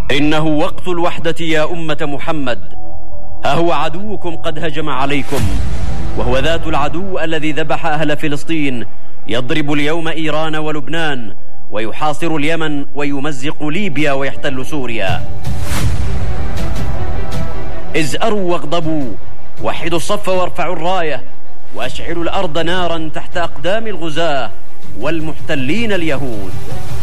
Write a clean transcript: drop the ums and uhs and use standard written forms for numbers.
إنه وقت الوحدة يا أمة محمد. ها هو عدوكم قد هجم عليكم، وهو ذات العدو الذي ذبح أهل فلسطين، يضرب اليوم إيران ولبنان، ويحاصر اليمن، ويمزق ليبيا، ويحتل سوريا. ازأروا واغضبوا، وحدوا الصف وارفعوا الراية، وأشعلوا الأرض نارا تحت أقدام الغزاة والمحتلين اليهود.